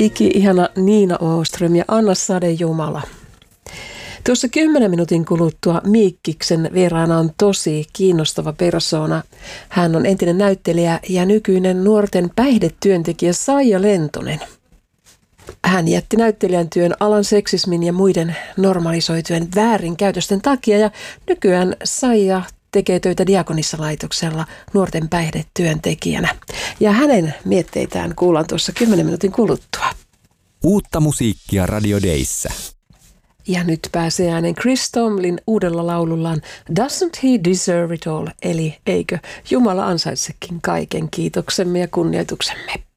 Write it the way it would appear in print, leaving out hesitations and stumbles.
Iki-ihana Niina Åström ja Anna Sade Jumala. Tuossa 10 minuutin kuluttua Miikkiksen vieraana on tosi kiinnostava persoona. Hän on entinen näyttelijä ja nykyinen nuorten päihdetyöntekijä Saija Lentonen. Hän jätti näyttelijän työn alan seksismin ja muiden normalisoitujen väärinkäytösten takia ja nykyään Saija tekee töitä Diakonissalaitoksella nuorten päihdetyöntekijänä. Ja hänen mietteitään kuullaan tuossa 10 minuutin kuluttua. Uutta musiikkia Radio Dayssä. Ja nyt pääsee äänen Chris Tomlin uudella laulullaan Doesn't He Deserve It All? Eli eikö Jumala ansaitsekin kaiken kiitoksemme ja kunnioituksemme?